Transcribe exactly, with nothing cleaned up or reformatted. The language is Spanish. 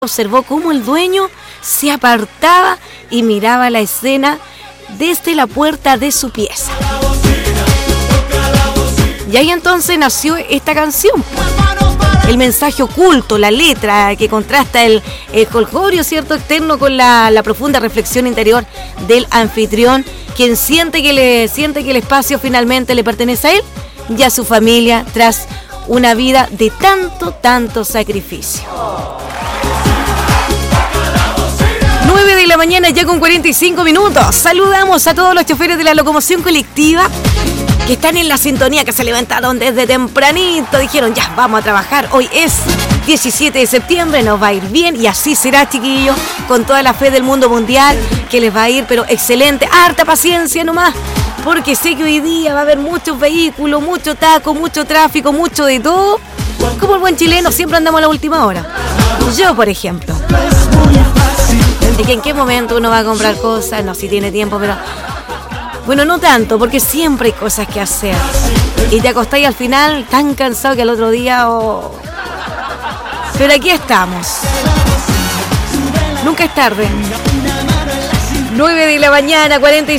observó cómo el dueño se apartaba y miraba la escena desde la puerta de su pieza. Y ahí entonces nació esta canción. El mensaje oculto, la letra que contrasta el, el jolgorio, cierto, externo con la, la profunda reflexión interior del anfitrión, quien siente que, le, siente que el espacio finalmente le pertenece a él y a su familia tras una vida de tanto, tanto sacrificio. nueve de la mañana ya con cuarenta y cinco minutos. Saludamos a todos los choferes de la locomoción colectiva que están en la sintonía, que se levantaron desde tempranito. Dijeron, ya, vamos a trabajar. Hoy es diecisiete de septiembre, nos va a ir bien y así será, chiquillos, con toda la fe del mundo mundial, que les va a ir, pero excelente. Harta paciencia nomás, porque sé que hoy día va a haber muchos vehículos, mucho taco, mucho tráfico, mucho de todo. Como el buen chileno, siempre andamos a la última hora. Yo, por ejemplo. De que en qué momento uno va a comprar cosas, no, si tiene tiempo, pero... Bueno, no tanto, porque siempre hay cosas que hacer. Y te acostáis al final tan cansado que al otro día... Oh... Pero aquí estamos. Nunca es tarde. nueve de la mañana, cuarenta y